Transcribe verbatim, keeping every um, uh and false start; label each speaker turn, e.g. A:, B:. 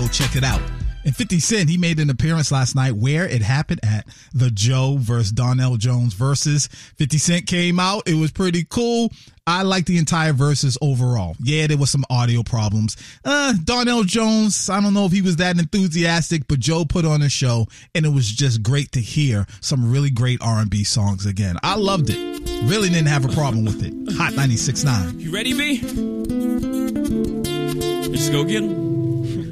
A: check it out. And fifty Cent, he made an appearance last night where it happened at the Joe versus Donell Jones versus. fifty Cent came out. It was pretty cool. I like the entire versus overall. Yeah, there was some audio problems. Uh, Donell Jones, I don't know if he was that enthusiastic, but Joe put on a show, and it was just great to hear some really great R and B songs again. I loved it. Really didn't have a problem with it. Hot ninety-six point nine.
B: You ready, B? Let's go get him.